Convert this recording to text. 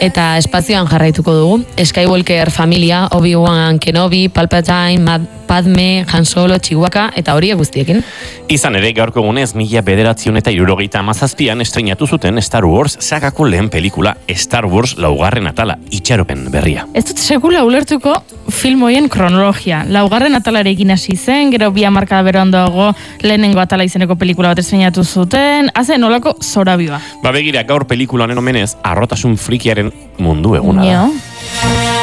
Eta espazioan jarraituko dugu. Skywalker familia, Obi-Wan Kenobi, Palpatine, Padme, Han Solo, Chewbacca eta horiek guztiekin. Izan ere, gaurko egunez, 1977an estreinatu zuten Star Wars sagako lehen pelikula, Star Wars laugarren atala, itxaropen berria. Ez dut sekula ulertuko film hoien kronologia. Laugarren atalarekin hasi zen, gero 2 hamarkada beranduago lehenengo atala izeneko pelikula bat estreinatu zuten, haze nolako zorabioa. Begira, gaur pelikula honen omenez, arrotasun frikiaren mundu eguna da.